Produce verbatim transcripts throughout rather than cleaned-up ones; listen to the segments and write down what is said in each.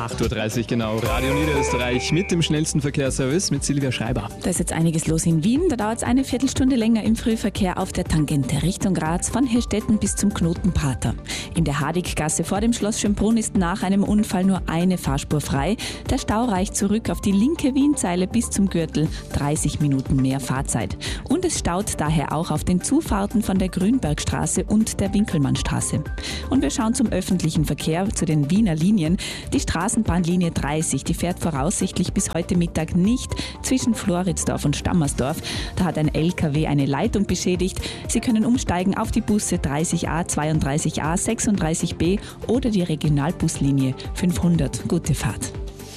acht Uhr dreißig genau. Radio Niederösterreich mit dem schnellsten Verkehrsservice mit Silvia Schreiber. Da ist jetzt einiges los in Wien. Da dauert es eine Viertelstunde länger im Frühverkehr auf der Tangente Richtung Graz von Hirstetten bis zum Knoten Pater. In der Hadiggasse vor dem Schloss Schönbrunn ist nach einem Unfall nur eine Fahrspur frei. Der Stau reicht zurück auf die linke Wienzeile bis zum Gürtel. dreißig Minuten mehr Fahrzeit. Und es staut daher auch auf den Zufahrten von der Grünbergstraße und der Winkelmannstraße. Und wir schauen zum öffentlichen Verkehr, zu den Wiener Linien. Die Straßenbahnlinie dreißig, die fährt voraussichtlich bis heute Mittag nicht zwischen Floridsdorf und Stammersdorf. Da hat ein L K W eine Leitung beschädigt. Sie können umsteigen auf die Busse dreißig a, zweiunddreißig a, sechsunddreißig b oder die Regionalbuslinie fünfhundert. Gute Fahrt.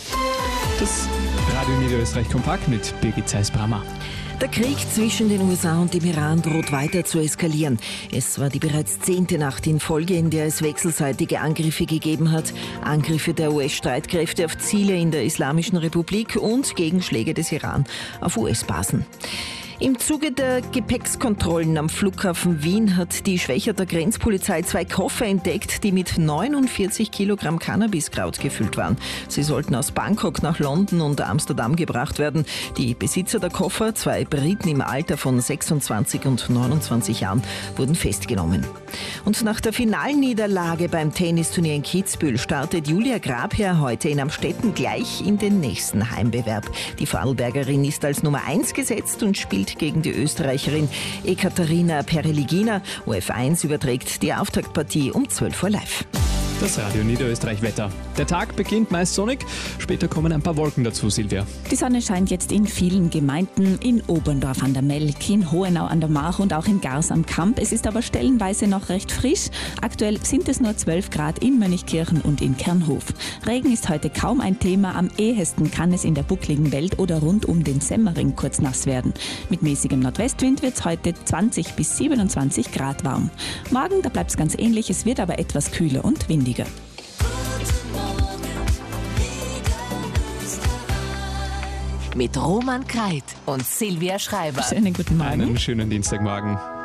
Das Radio Niederösterreich Kompakt mit Birgit Zeiss-Brammer. Der Krieg zwischen den U S A und dem Iran droht weiter zu eskalieren. Es war die bereits zehnte Nacht in Folge, in der es wechselseitige Angriffe gegeben hat. Angriffe der U S-Streitkräfte auf Ziele in der Islamischen Republik und Gegenschläge des Iran auf U S-Basen. Im Zuge der Gepäckskontrollen am Flughafen Wien hat die Schwächerter Grenzpolizei zwei Koffer entdeckt, die mit neunundvierzig Kilogramm Cannabiskraut gefüllt waren. Sie sollten aus Bangkok nach London und Amsterdam gebracht werden. Die Besitzer der Koffer, zwei Briten im Alter von sechsundzwanzig und neunundzwanzig Jahren, wurden festgenommen. Und nach der Finalniederlage beim Tennisturnier in Kitzbühel startet Julia Grabherr heute in Amstetten gleich in den nächsten Heimbewerb. Die Vorarlbergerin ist als Nummer eins gesetzt und spielt gegen die Österreicherin Ekaterina Pereligina. O F eins überträgt die Auftaktpartie um zwölf Uhr live. Das Radio Niederösterreich Wetter. Der Tag beginnt meist sonnig, später kommen ein paar Wolken dazu, Silvia. Die Sonne scheint jetzt in vielen Gemeinden, in Oberndorf an der Melk, in Hohenau an der Mach und auch in Gars am Kamp. Es ist aber stellenweise noch recht frisch. Aktuell sind es nur zwölf Grad in Mönchkirchen und in Kernhof. Regen ist heute kaum ein Thema. Am ehesten kann es in der buckligen Welt oder rund um den Semmering kurz nass werden. Mit mäßigem Nordwestwind wird es heute zwanzig bis siebenundzwanzig Grad warm. Morgen, da bleibt es ganz ähnlich, es wird aber etwas kühler und windiger. Mit Roman Kreit und Silvia Schreiber. Schönen guten Morgen. Einen schönen Dienstagmorgen.